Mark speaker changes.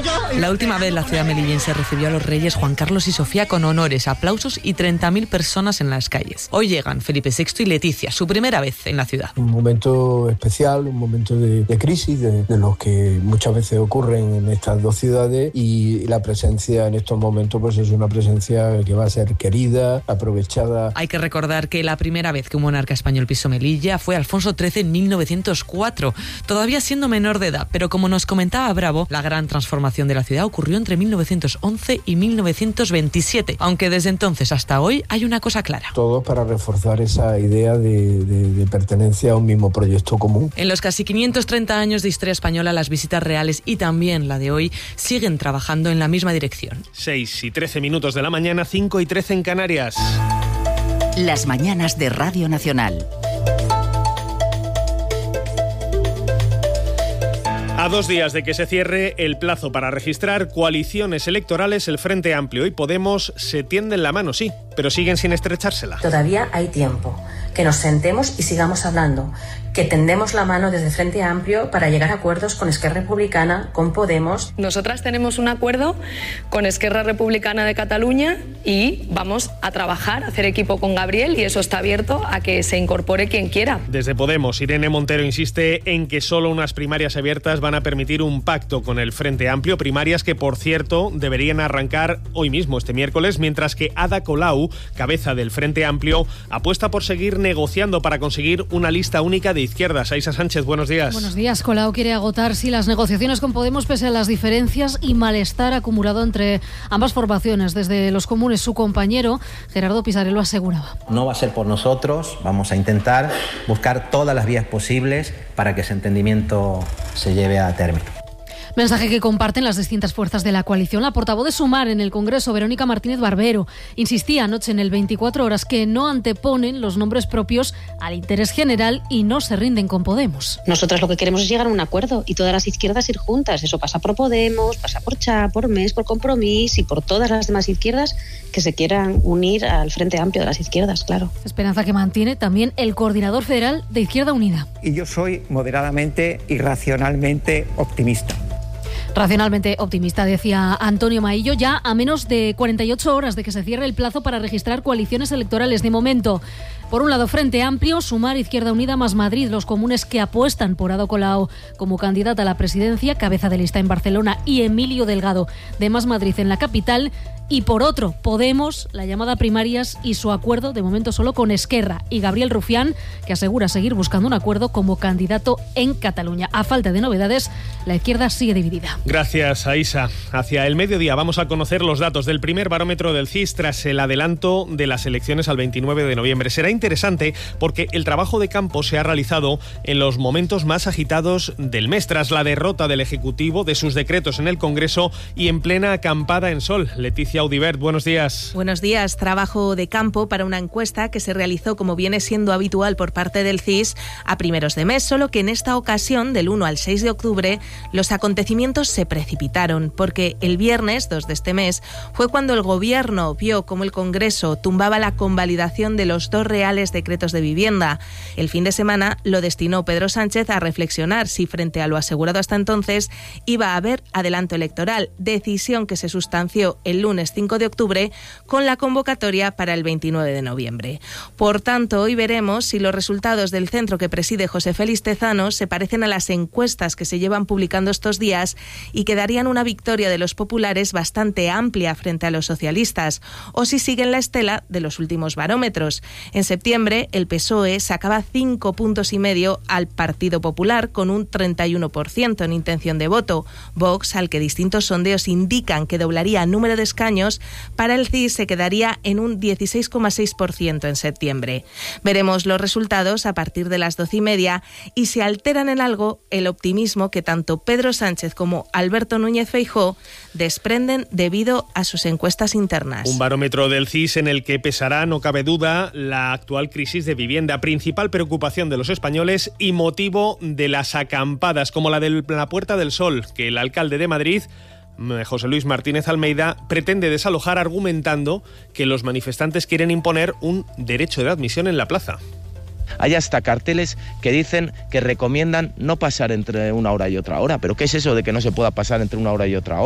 Speaker 1: La última vez la ciudad melillense recibió a los reyes Juan Carlos y Sofía con honores, aplausos y 30.000 personas en las calles. Hoy llegan Felipe VI y Leticia, su primera vez en la ciudad.
Speaker 2: Un momento especial, un momento de crisis, de los que muchas veces ocurren en estas dos ciudades, y la presencia en estos momentos pues es una presencia que va a ser querida, aprovechada.
Speaker 1: Hay que recordar que la primera vez que un monarca español pisó Melilla fue Alfonso XIII en 1904, todavía siendo menor de edad, pero como nos comentaba Bravo, la gran transformación de la ciudad ocurrió entre 1911 y 1927, aunque desde entonces hasta hoy hay una cosa clara.
Speaker 2: Todo para reforzar esa idea de pertenencia a un mismo proyecto común.
Speaker 1: En los casi 530 años de historia española, las visitas reales y también la de hoy siguen trabajando en la misma dirección.
Speaker 3: 6:13 de la mañana, 5:13 en Canarias.
Speaker 4: Las mañanas de Radio Nacional.
Speaker 3: A 2 días de que se cierre el plazo para registrar coaliciones electorales, el Frente Amplio y Podemos se tienden la mano, sí, pero siguen sin estrechársela.
Speaker 5: Todavía hay tiempo. Que nos sentemos y sigamos hablando. Que tendemos la mano desde Frente Amplio para llegar a acuerdos con Esquerra Republicana, con Podemos.
Speaker 6: Nosotras tenemos un acuerdo con Esquerra Republicana de Cataluña y vamos a trabajar, a hacer equipo con Gabriel, y eso está abierto a que se incorpore quien quiera.
Speaker 3: Desde Podemos, Irene Montero insiste en que solo unas primarias abiertas van a permitir un pacto con el Frente Amplio, primarias que, por cierto, deberían arrancar hoy mismo, este miércoles, mientras que Ada Colau, cabeza del Frente Amplio, apuesta por seguir negociando para conseguir una lista única de izquierdas. Aisa Sánchez, buenos días.
Speaker 7: Buenos días. Colau quiere agotar las negociaciones con Podemos pese a las diferencias y malestar acumulado entre ambas formaciones. Desde los comunes, su compañero Gerardo Pisarello aseguraba:
Speaker 8: no va a ser por nosotros, vamos a intentar buscar todas las vías posibles para que ese entendimiento se lleve a término.
Speaker 7: Mensaje que comparten las distintas fuerzas de la coalición. La portavoz de Sumar en el Congreso, Verónica Martínez Barbero, insistía anoche en el 24 Horas que no anteponen los nombres propios al interés general y no se rinden con Podemos.
Speaker 9: Nosotras lo que queremos es llegar a un acuerdo y todas las izquierdas ir juntas. Eso pasa por Podemos, pasa por CHA, por MES, por Compromís y por todas las demás izquierdas que se quieran unir al Frente Amplio de las izquierdas, claro.
Speaker 7: Esperanza que mantiene también el coordinador federal de Izquierda Unida.
Speaker 10: Y yo soy moderadamente y racionalmente optimista.
Speaker 7: Racionalmente optimista, decía Antonio Maillo, ya a menos de 48 horas de que se cierre el plazo para registrar coaliciones electorales. De momento, por un lado, Frente Amplio, Sumar, Izquierda Unida más Madrid, los comunes que apuestan por Ada Colau como candidata a la presidencia, cabeza de lista en Barcelona, y Emilio Delgado de Más Madrid en la capital. Y por otro, Podemos, la llamada primarias y su acuerdo, de momento solo con Esquerra, y Gabriel Rufián, que asegura seguir buscando un acuerdo como candidato en Cataluña. A falta de novedades, la izquierda sigue dividida.
Speaker 3: Gracias, Aisa. Hacia el mediodía vamos a conocer los datos del primer barómetro del CIS tras el adelanto de las elecciones al 29 de noviembre. Será interesante porque el trabajo de campo se ha realizado en los momentos más agitados del mes, tras la derrota del Ejecutivo, de sus decretos en el Congreso y en plena acampada en sol. Leticia Audibert, buenos días.
Speaker 11: Buenos días. Trabajo de campo para una encuesta que se realizó, como viene siendo habitual por parte del CIS, a primeros de mes, solo que en esta ocasión, del 1 al 6 de octubre, los acontecimientos se precipitaron, porque el viernes 2 de este mes fue cuando el Gobierno vio cómo el Congreso tumbaba la convalidación de los 2 reales decretos de vivienda. El fin de semana lo destinó Pedro Sánchez a reflexionar si, frente a lo asegurado hasta entonces, iba a haber adelanto electoral, decisión que se sustanció el lunes 5 de octubre con la convocatoria para el 29 de noviembre. Por tanto, hoy veremos si los resultados del centro que preside José Félix Tezanos se parecen a las encuestas que se llevan publicando estos días y que darían una victoria de los populares bastante amplia frente a los socialistas, o si siguen la estela de los últimos barómetros. En septiembre, el PSOE sacaba 5,5 puntos al Partido Popular con un 31% en intención de voto. Vox, al que distintos sondeos indican que doblaría el número de escaños, para el CIS se quedaría en un 16,6% en septiembre. Veremos los resultados a partir de las 12:30 y si alteran en algo el optimismo que tanto Pedro Sánchez como Alberto Núñez Feijóo desprenden debido a sus encuestas internas.
Speaker 3: Un barómetro del CIS en el que pesará, no cabe duda, la actual crisis de vivienda, principal preocupación de los españoles y motivo de las acampadas, como la de la Puerta del Sol, que el alcalde de Madrid, José Luis Martínez Almeida, pretende desalojar argumentando que los manifestantes quieren imponer un derecho de admisión en la plaza.
Speaker 12: Hay hasta carteles que dicen que recomiendan no pasar entre una hora y otra hora. ¿Pero qué es eso de que no se pueda pasar entre una hora y otra hora?